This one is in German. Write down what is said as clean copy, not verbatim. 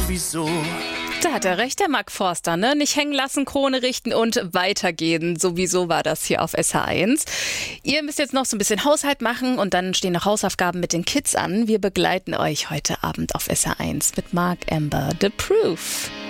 sowieso. Da hat er recht, der Mark Forster, ne? Nicht hängen lassen, Krone richten und weitergehen. Sowieso war das hier auf SH1. Ihr müsst jetzt noch so ein bisschen Haushalt machen und dann stehen noch Hausaufgaben mit den Kids an. Wir begleiten euch heute Abend auf SH1 mit Mark Amber, The Proof.